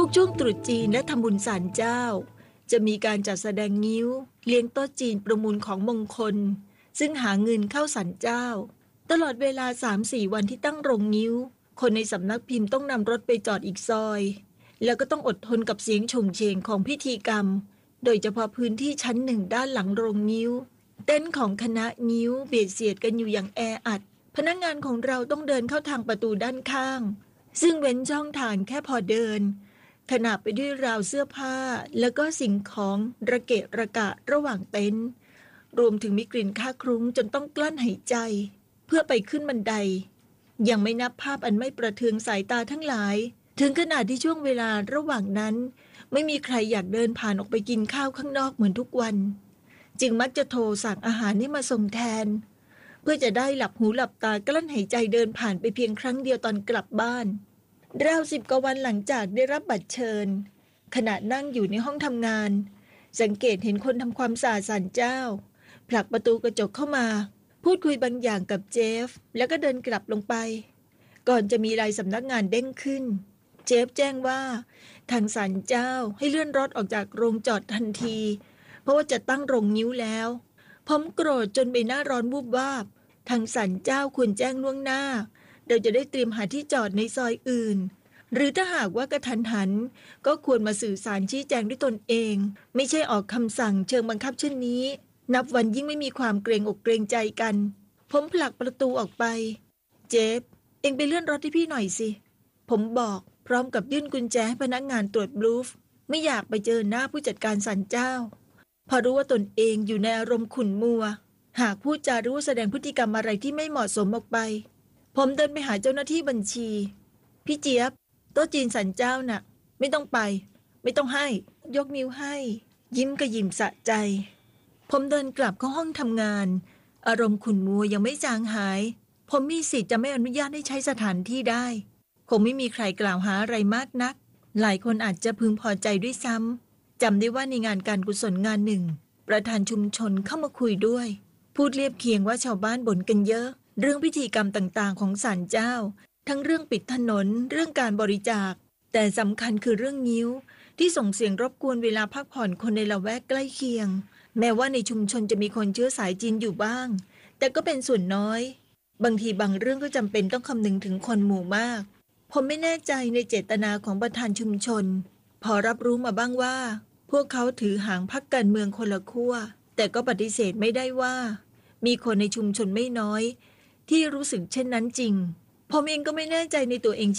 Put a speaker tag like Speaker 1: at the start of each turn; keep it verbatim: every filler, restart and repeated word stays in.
Speaker 1: กช่วงตรุษจีนและทำบุญศาลเจ้าจะมีการจัดแสดงงิ้วเลี้ยงโต๊ะจีนประมูลของมงคลซึ่งหาเงินเข้าศาลเจ้าตลอดเวลา สามถึงสี่ วันที่ตั้งโรงงิ้วคนในสำนักพิมพ์ต้องนำรถไปจอดอีกซอยแล้วก็ต้องอดทนกับเสียงโฉงเฉงของพิธีกรรมโดยเฉพาะพื้นที่ชั้นหนึ่งด้านหลังโรงงิ้วเต็นท์ของคณะงิ้วเบียดเสียดกันอยู่อย่างแออัดพนักงานของเราต้องเดินเข้าทางประตูด้านข้างซึ่งเว้นช่องทางแค่พอเดินขนาบไปด้วยราวเสื้อผ้าแล้วก็สิ่งของระเกะระกะระหว่างเต็นท์รวมถึงมีกลิ่นคาคลุ้งจนต้องกลั้นหายใจเพื่อไปขึ้นบันไดยังไม่นับภาพอันไม่ประเทืองสายตาทั้งหลายถึงขนาดที่ช่วงเวลาระหว่างนั้นไม่มีใครอยากเดินผ่านออกไปกินข้าวข้างนอกเหมือนทุกวันจึงมักจะโทรสั่งอาหารนี่มาส่งแทนเพื่อจะได้หลับหูหลับตากลั้นหายใจเดินผ่านไปเพียงครั้งเดียวตอนกลับบ้านราวสิบกว่าวันหลังจากได้รับบัตรเชิญขณะนั่งอยู่ในห้องทำงานสังเกตเห็นคนทำความสะอาดศาลเจ้าผลักประตูกระจกเข้ามาพูดคุยบางอย่างกับเจฟแล้วก็เดินกลับลงไปก่อนจะมีรายสำนักงานเด้งขึ้นเจฟแจ้งว่าทางศาลเจ้าให้เลื่อนรถออกจากโรงจอดทันทีเพราะว่าจะตั้งโรงงิ้วแล้วผมโกรธจนใบหน้าร้อนวูบวาบทางศาลเจ้าควรแจ้งล่วงหน้าเราจะได้เตรียมหาที่จอดในซอยอื่นหรือถ้าหากว่ากระทันหันก็ควรมาสื่อสารชี้แจงด้วยตนเองไม่ใช่ออกคำสั่งเชิงบังคับเช่นนี้นับวันยิ่งไม่มีความเกรงอกเกรงใจกันผมผลักประตูออกไปเจฟเอ็งไปเลื่อนรถให้พี่หน่อยสิผมบอกพร้อมกับยื่นกุญแจให้พนักงานตรวจบลูฟไม่อยากไปเจอหน้าผู้จัดการศาลเจ้าพอรู้ว่าตนเองอยู่ในอารมณ์ขุ่นมัวหากพูดจารู้แสดงพฤติกรรมอะไรที่ไม่เหมาะสมออกไปผมเดินไปหาเจ้าหน้าที่บัญชีพี่เจี๊ยบโต๊ะจีนศาลเจ้าน่ะไม่ต้องไปไม่ต้องให้ยกนิ้วให้ยิ้มกระยิมสะใจผมเดินกลับเข้าห้องทำงานอารมณ์ขุ่นมัวยังไม่จางหายผมมีสิทธิ์จะไม่อนุญาตให้ใช้สถานที่ได้คงไม่มีใครกล่าวหาอะไรมากนักหลายคนอาจจะพึงพอใจด้วยซ้ำจำได้ว่าในงานการกุศลงานหนึ่งประธานชุมชนเข้ามาคุยด้วยพูดเรียบเคียงว่าชาวบ้านบ่นกันเยอะเรื่องพิธีกรรมต่างๆของศาลเจ้าทั้งเรื่องปิดถนนเรื่องการบริจาคแต่สำคัญคือเรื่องงิ้วที่ส่งเสียงรบกวนเวลาพักผ่อนคนในละแวกใกล้เคียงแม้ว่าในชุมชนจะมีคนเชื้อสายจีนอยู่บ้างแต่ก็เป็นส่วนน้อยบางทีบางเรื่องก็จำเป็นต้องคำนึงถึงคนหมู่มากผมไม่แน่ใจในเจตนาของประธานชุมชนพอรับรู้มาบ้างว่าพวกเขาถือหางพรรคการเมืองคนละขั้วแต่ก็ปฏิเสธไม่ได้ว่ามีคนในชุมชนไม่น้อยที่รู้สึกเช่นนั้นจริงผมเองก็ไม่แน่ใจในตัวเอง